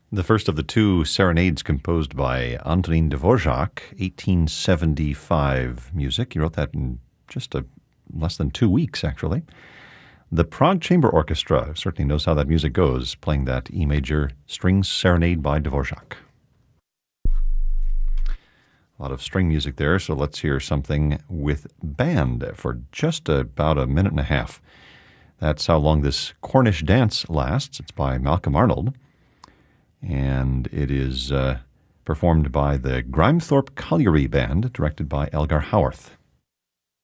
The first of the two serenades composed by Antonín Dvořák, 1875 music. He wrote that in just less than 2 weeks, actually. The Prague Chamber Orchestra certainly knows how that music goes, playing that E major string serenade by Dvořák. A lot of string music there, so let's hear something with band for just about a minute and a half. That's how long this Cornish dance lasts. It's by Malcolm Arnold, and it is performed by the Grimethorpe Colliery Band, directed by Elgar Howarth.